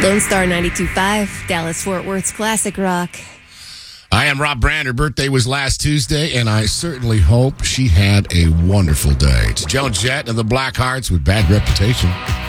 Lone Star 92.5, Dallas-Fort Worth's classic rock. I am Rob Brand. Her birthday was last Tuesday, and I certainly hope she had a wonderful day. It's Joan Jett and the Blackhearts with Bad Reputation.